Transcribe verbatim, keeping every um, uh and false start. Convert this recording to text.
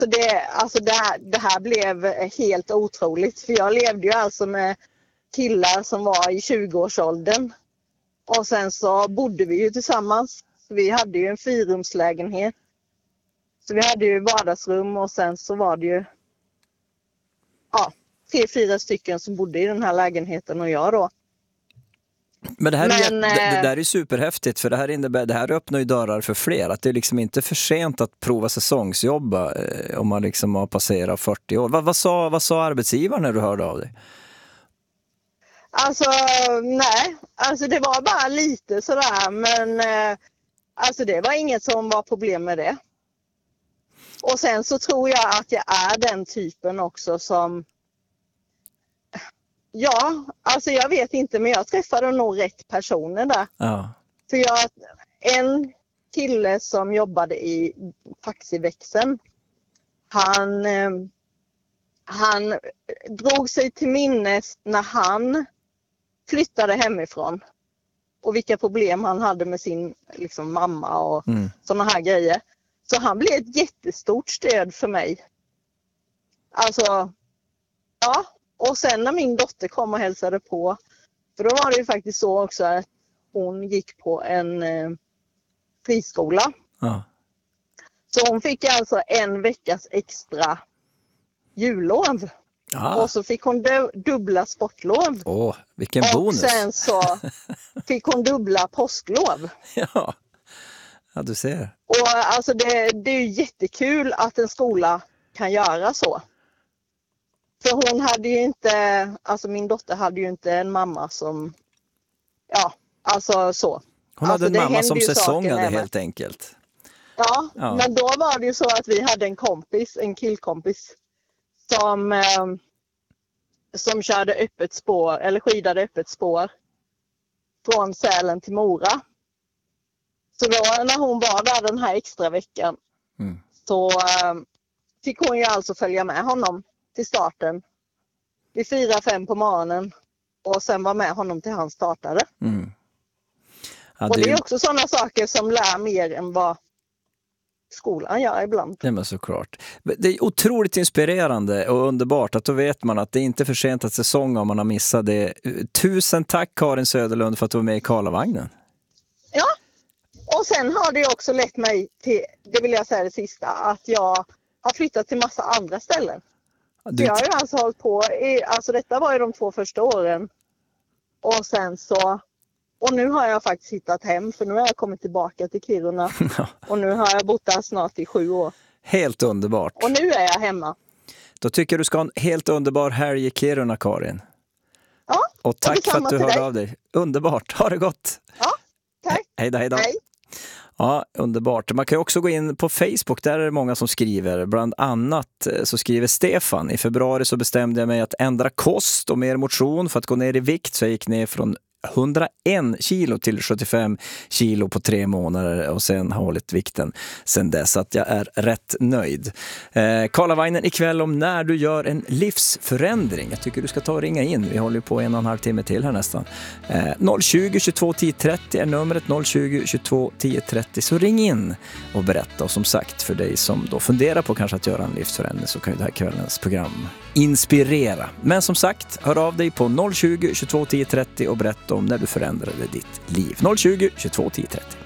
Så det, alltså det, här, det här blev helt otroligt. För jag levde ju alltså med killar som var i tjugoårsåldern. Och sen så bodde vi ju tillsammans. Vi hade ju en fyrrumslägenhet. Så vi hade ju vardagsrum och sen så var det ju ja, tre, fyra stycken som bodde i den här lägenheten och jag då. Men det här, är, Men, det, det eh, där är superhäftigt, för det här innebär, det här öppnar ju dörrar för fler. Att det är liksom inte för sent att prova säsongsjobba eh, om man liksom har passerat fyrtio år. Vad, vad, sa, vad sa arbetsgivaren när du hörde av dig? Alltså nej, alltså det var bara lite sådär, men eh, alltså det var inget som var problem med det. Och sen så tror jag att jag är den typen också som, ja, alltså jag vet inte, men jag träffade nog rätt personer där. Ja. För jag, en kille som jobbade i taxiväxeln, han, eh, han drog sig till minnes när han flyttade hemifrån och vilka problem han hade med sin liksom, mamma och mm. sådana här grejer. Så han blev ett jättestort stöd för mig. Alltså, ja. Och sen när min dotter kom och hälsade på, för då var det ju faktiskt så också att hon gick på en eh, friskola. Ja. Så hon fick alltså en veckas extra jullov. Ah. Och så fick hon du- dubbla sportlov. Åh, vilken och bonus. Och sen så fick hon dubbla påsklov. Ja, ja du ser. Och alltså det, det är ju jättekul att en skola kan göra så. För hon hade ju inte, alltså min dotter hade ju inte en mamma som, ja, alltså så. Hon alltså hade en mamma som säsongade helt enkelt. Ja, ja, men då var det ju så att vi hade en kompis, en killkompis som, eh, som körde öppet spår, eller skidade öppet spår från Sälen till Mora. Så då när hon var där den här extra veckan mm. så eh, fick hon ju alltså följa med honom till starten vid fyra, fem på morgonen och sen var med honom till han startade. Mm. Ja, det... Och det är också sådana saker som lär mer än vad skolan gör ibland. Det är såklart. Det är otroligt inspirerande och underbart att då vet man att det är inte för sent att säsonga om man har missat det. Tusen tack Karin Söderlund för att du var med i Karlavagnen. Ja, och sen har det också lett mig till, det vill jag säga det sista, att jag har flyttat till massa andra ställen. Du... Jag har ju alltså hållit på, i, alltså detta var ju de två första åren. Och sen så, och nu har jag faktiskt hittat hem, för nu har jag kommit tillbaka till Kiruna. Och nu har jag bott där snart i sju år. Helt underbart. Och nu är jag hemma. Då tycker du ska ha en helt underbar helg i Kiruna, Karin. Ja, och tack för att du hörde dig. av dig. Underbart, ha det gott. Ja, tack. Hej då, hej då. Hej. Ja, underbart. Man kan ju också gå in på Facebook, där är det många som skriver. Bland annat så skriver Stefan: i februari så bestämde jag mig att ändra kost och mer motion för att gå ner i vikt, så jag gick ner från hundraen kilo till sjuttiofem kilo på tre månader och sen har hållit vikten sen dess, att jag är rätt nöjd. Eh, Karlavagnen ikväll om när du gör en livsförändring. Jag tycker du ska ta och ringa in. Vi håller på en och en halv timme till här nästan. Eh, noll tjugo, tjugotvå, tio trettio är numret, noll tjugo, tjugotvå, tio trettio. Så ring in och berätta. Och som sagt, för dig som då funderar på kanske att göra en livsförändring, så kan ju det här kvällens program inspirera. Men som sagt, hör av dig på noll tjugo, tjugotvå, tio trettio och berätta om när du förändrade ditt liv. noll tjugo, tjugotvå, tio trettio.